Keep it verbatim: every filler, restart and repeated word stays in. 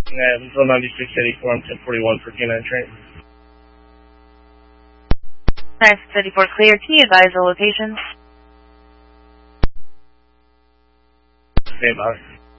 Yeah, this is ninety-six eighty-four, I'm ten forty-one for K nine train. ninety-six eighty-four clear, can you advise the location? Stand by.